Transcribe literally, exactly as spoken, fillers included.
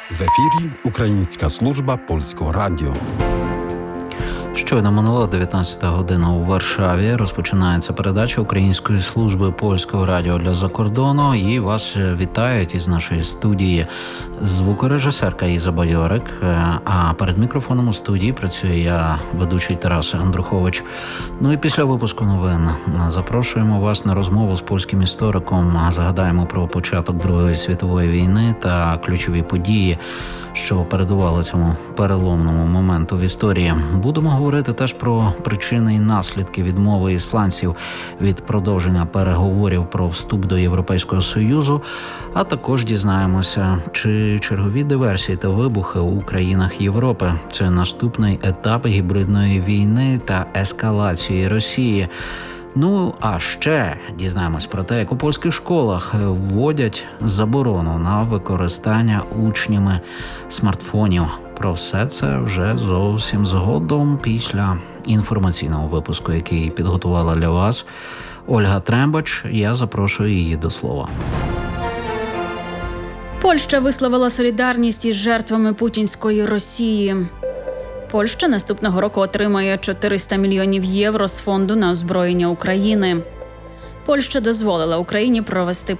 В ефірі Українська служба Польського радіо. Щойно минула дев'ятнадцята година у Варшаві. Розпочинається передача Української служби Польського радіо для закордону. І вас вітають із нашої студії звукорежисерка Іза Бадьорик. А перед мікрофоном у студії працює я, ведучий Тарас Андрухович. Ну і після випуску новин запрошуємо вас на розмову з польським істориком. Згадаємо про початок Другої світової війни та ключові події, що передували цьому переломному моменту в історії. Будемо говорити теж про причини і наслідки відмови ісландців від продовження переговорів про вступ до Європейського Союзу, а також дізнаємося, чи чергові диверсії та вибухи у країнах Європи – це наступний етап гібридної війни та ескалації Росії. Ну, а ще дізнаємось про те, як у польських школах вводять заборону на використання учнями смартфонів. Про все це вже зовсім згодом після інформаційного випуску, який підготувала для вас Ольга Трембач. Я запрошую її до слова. Польща висловила солідарність із жертвами путінської Росії. Польща наступного року отримає чотириста мільйонів євро з фонду на озброєння України. Польща дозволила Україні провести